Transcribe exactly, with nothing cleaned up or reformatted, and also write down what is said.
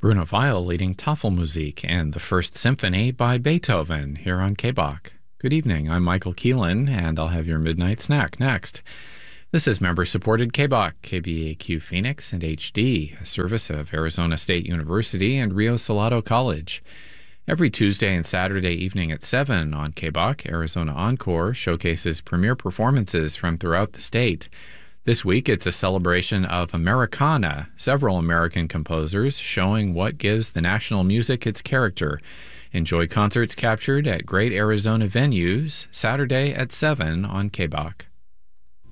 Bruno Weil leading Tafelmusik and the First Symphony by Beethoven here on K B O C. Good evening, I'm Michael Keelan, and I'll have your midnight snack next. This is member-supported K B O C, K B A Q Phoenix and H D, a service of Arizona State University and Rio Salado College. Every Tuesday and Saturday evening at seven on K B O C, Arizona Encore showcases premier performances from throughout the state. This week, it's a celebration of Americana, several American composers showing what gives the national music its character. Enjoy concerts captured at great Arizona venues, Saturday at seven on K B O C.